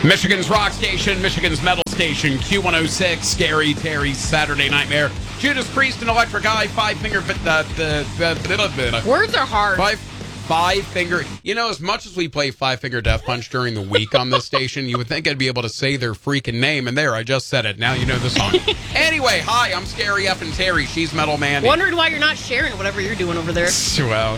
Michigan's rock station, Michigan's metal station, Q106, Scary Terry's Saturday Nightmare, Judas Priest and Electric Eye, Five Finger... Words are hard. Five Finger... You know, as much as we play Five Finger Death Punch during the week on this station, you would think I'd be able to say their freaking name, and there, I just said it. Now you know the song. Anyway, hi, I'm Scary F and Terry. She's Metal Mandy. Wondering why you're not sharing whatever you're doing over there. Well,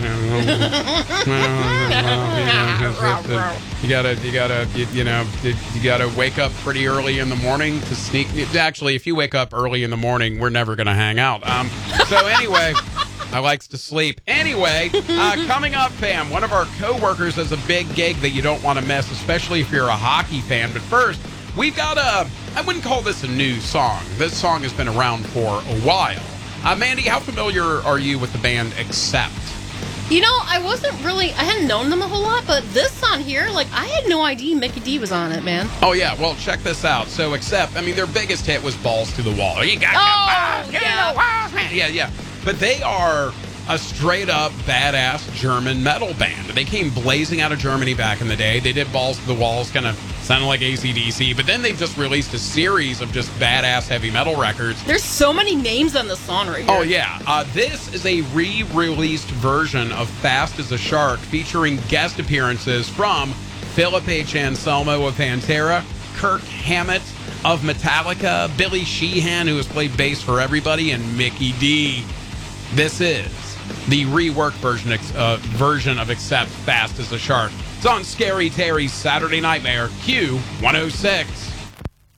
you gotta wake up pretty early in the morning to sneak. Actually, if you wake up early in the morning, we're never gonna hang out. So anyway, I likes to sleep. Anyway, coming up, fam, one of our coworkers has a big gig that you don't want to miss, especially if you're a hockey fan. But first, we've got I wouldn't call this a new song. This song has been around for a while. Mandy, how familiar are you with the band Accept? You know, I hadn't known them a whole lot, but this song here, I had no idea Mickey D was on it, man. Oh, yeah, well, check this out. So, Accept, their biggest hit was Balls to the Wall. You got yeah. But they are a straight-up badass German metal band. They came blazing out of Germany back in the day. They did Balls to the Walls, kind of sounded like AC/DC, but then they've just released a series of just badass heavy metal records. There's so many names on the song right here. Oh, yeah. This is a re-released version of Fast as a Shark, featuring guest appearances from Philip H. Anselmo of Pantera, Kirk Hammett of Metallica, Billy Sheehan, who has played bass for everybody, and Mickey D. This is the reworked version of Accept Fast as a Shark. It's on Scary Terry's Saturday Nightmare, Q106.